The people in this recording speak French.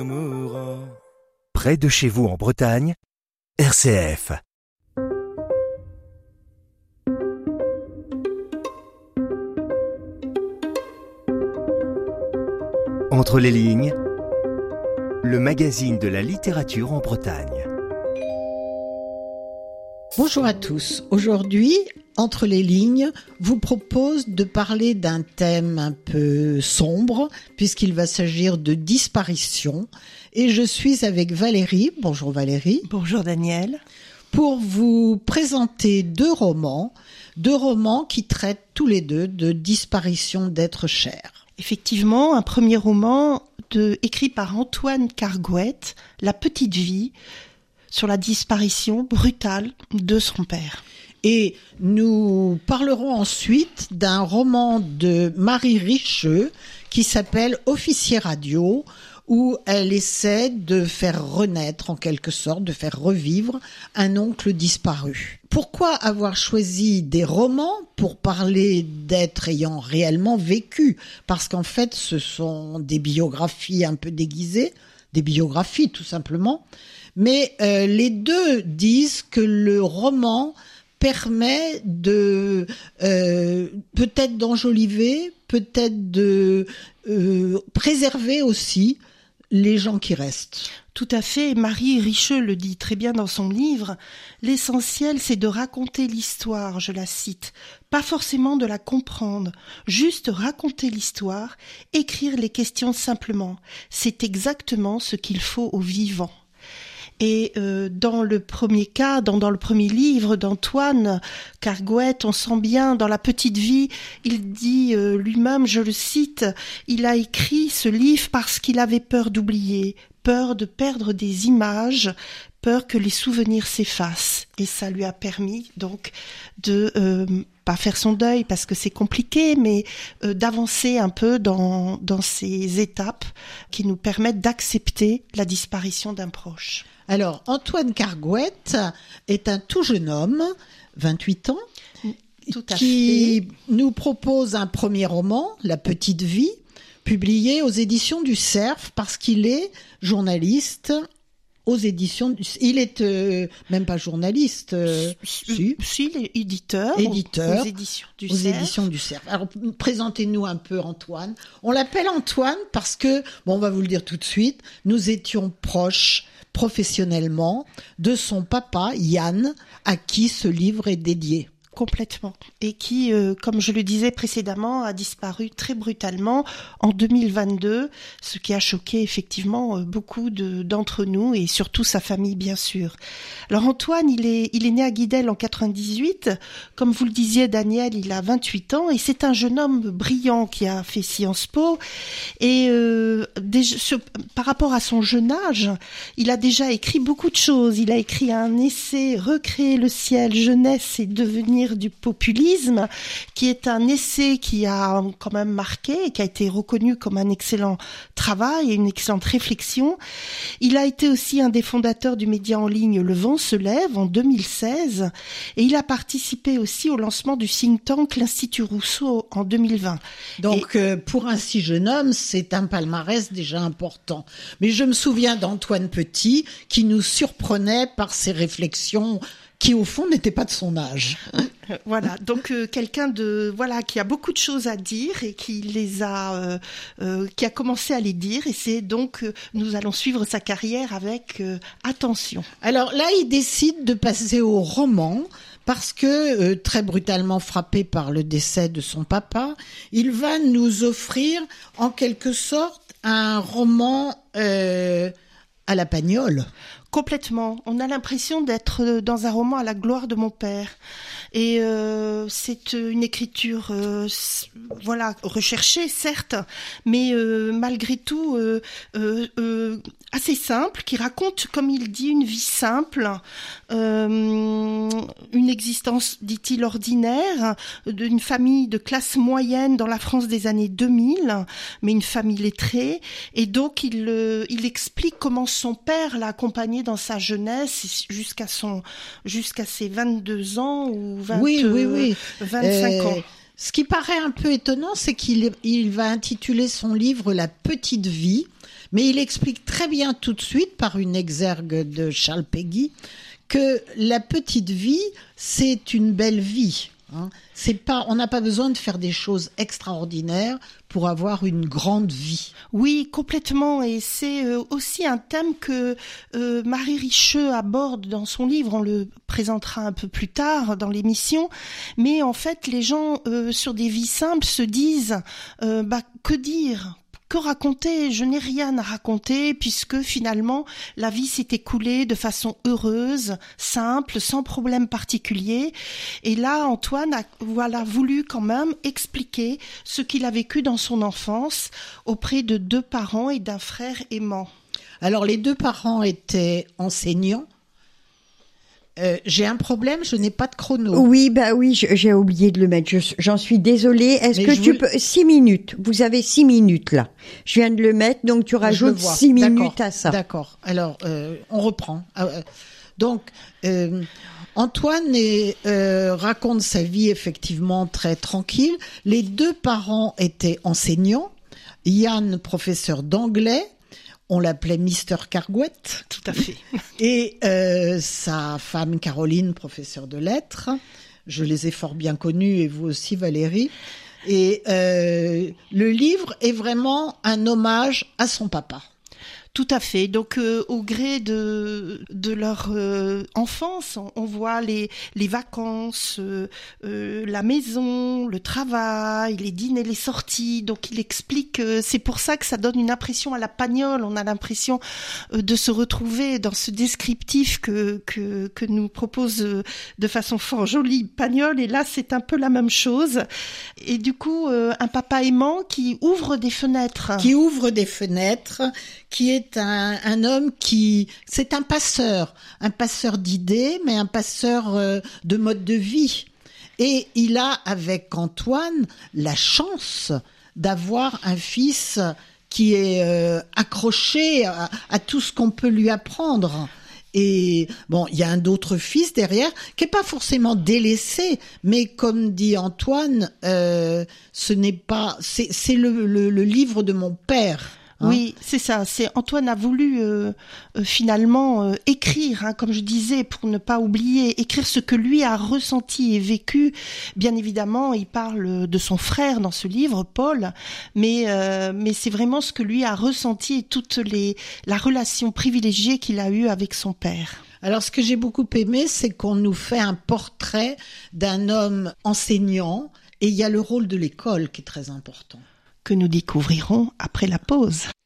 mourant. Près de chez vous en Bretagne, RCF. Entre les lignes, le magazine de la littérature en Bretagne. Bonjour à tous. Aujourd'hui, Entre les lignes, vous propose de parler d'un thème un peu sombre, puisqu'il va s'agir de disparition. Et je suis avec Valérie. Bonjour Valérie. Bonjour Daniel. Pour vous présenter deux romans qui traitent tous les deux de disparition d'êtres chers. Effectivement, un premier roman écrit par Antoine Cargouët, La petite vie, sur la disparition brutale de son père. Et nous parlerons ensuite d'un roman de Marie Richeux qui s'appelle Officier radio, où elle essaie de faire renaître, en quelque sorte, de faire revivre un oncle disparu. Pourquoi avoir choisi des romans pour parler d'êtres ayant réellement vécu ? Parce qu'en fait, ce sont des biographies un peu déguisées, des biographies tout simplement. Mais les deux disent que le roman permet de peut-être d'enjoliver, peut-être de préserver aussi les gens qui restent. Tout à fait, Marie Richeux le dit très bien dans son livre, l'essentiel c'est de raconter l'histoire, je la cite, pas forcément de la comprendre, juste raconter l'histoire, écrire les questions simplement, c'est exactement ce qu'il faut aux vivants. Et dans le premier cas, dans le premier livre d'Antoine Cargouët, on sent bien dans La petite vie, il dit lui-même, je le cite, il a écrit ce livre parce qu'il avait peur d'oublier, peur de perdre des images, peur que les souvenirs s'effacent. Et ça lui a permis donc de pas faire son deuil parce que c'est compliqué, mais d'avancer un peu dans ces étapes qui nous permettent d'accepter la disparition d'un proche. Alors, Antoine Cargouët est un tout jeune homme, 28 ans, qui nous propose un premier roman, La petite vie, publié aux éditions du Cerf, parce qu'il est journaliste aux éditions il est même pas journaliste, si, il est éditeur aux éditions du Cerf. Alors présentez-nous un peu Antoine. On l'appelle Antoine parce que, on va vous le dire tout de suite, nous étions proches professionnellement de son papa Yann, à qui ce livre est dédié. Complètement. Et qui, comme je le disais précédemment, a disparu très brutalement en 2022, ce qui a choqué effectivement beaucoup d'entre nous et surtout sa famille, bien sûr. Alors Antoine, il est né à Guidel en 98. Comme vous le disiez, Daniel, il a 28 ans et c'est un jeune homme brillant qui a fait Sciences Po. Et par rapport à son jeune âge, il a déjà écrit beaucoup de choses. Il a écrit un essai, Recréer le ciel, jeunesse et devenir du populisme, qui est un essai qui a quand même marqué et qui a été reconnu comme un excellent travail et une excellente réflexion. Il a été aussi un des fondateurs du média en ligne Le Vent se lève en 2016 et il a participé aussi au lancement du think tank l'Institut Rousseau en 2020. Donc pour un si jeune homme, c'est un palmarès déjà important. Mais je me souviens d'Antoine Petit qui nous surprenait par ses réflexions qui au fond n'était pas de son âge. Voilà, donc quelqu'un qui a beaucoup de choses à dire et qui a commencé à les dire, et c'est donc nous allons suivre sa carrière avec attention. Alors là, il décide de passer au roman parce que très brutalement frappé par le décès de son papa, il va nous offrir en quelque sorte un roman à la Pagnol. Complètement. On a l'impression d'être dans un roman à la gloire de mon père. Et c'est une écriture, recherchée, certes, mais malgré tout assez simple, qui raconte, comme il dit, une vie simple, une existence, dit-il, ordinaire, d'une famille de classe moyenne dans la France des années 2000, mais une famille lettrée. Et donc, il explique comment son père l'a accompagné dans sa jeunesse jusqu'à ses 22 ans ou 25 ans. Ce qui paraît un peu étonnant, c'est qu'il va intituler son livre « La petite vie », Mais il explique très bien tout de suite, par une exergue de Charles Péguy, que la petite vie, c'est une belle vie. C'est pas, on n'a pas besoin de faire des choses extraordinaires pour avoir une grande vie. Oui, complètement. Et c'est aussi un thème que Marie Richeux aborde dans son livre. On le présentera un peu plus tard dans l'émission. Mais en fait, les gens sur des vies simples se disent que dire ? Que raconter ? Je n'ai rien à raconter puisque finalement la vie s'est écoulée de façon heureuse, simple, sans problème particulier. Et là, Antoine a voulu quand même expliquer ce qu'il a vécu dans son enfance auprès de 2 parents et d'un frère aimant. Alors les 2 parents étaient enseignants. J'ai un problème, je n'ai pas de chrono. Oui, j'ai oublié de le mettre. J'en suis désolée. Est-ce que tu peux 6 minutes. Vous avez 6 minutes là. Je viens de le mettre, donc tu rajoutes 6 minutes à ça. D'accord. Alors, on reprend. Donc, Antoine raconte sa vie effectivement très tranquille. Les 2 parents étaient enseignants. Yann, professeur d'anglais. On l'appelait Mister Cargouette. Tout à fait. Et sa femme Caroline, professeure de lettres. Je les ai fort bien connus, et vous aussi Valérie. Et le livre est vraiment un hommage à son papa. Tout à fait. Donc, au gré de leur enfance, on voit les vacances, la maison, le travail, les dîners, les sorties. Donc, il explique. C'est pour ça que ça donne une impression à la Pagnol. On a l'impression de se retrouver dans ce descriptif que nous propose de façon fort jolie Pagnol. Et là, c'est un peu la même chose. Et du coup, un papa aimant qui ouvre des fenêtres. Qui est un homme c'est un passeur d'idées, mais un passeur de mode de vie. Et il a, avec Antoine, la chance d'avoir un fils qui est accroché à tout ce qu'on peut lui apprendre. Et bon, il y a un autre fils derrière qui est pas forcément délaissé, mais comme dit Antoine, ce n'est pas, c'est le livre de mon père. Oui, c'est ça. Antoine a voulu finalement écrire, comme je disais, pour ne pas oublier, écrire ce que lui a ressenti et vécu. Bien évidemment, il parle de son frère dans ce livre, Paul, mais c'est vraiment ce que lui a ressenti et la relation privilégiée qu'il a eue avec son père. Alors, ce que j'ai beaucoup aimé, c'est qu'on nous fait un portrait d'un homme enseignant, et il y a le rôle de l'école qui est très important. Que nous découvrirons après la pause.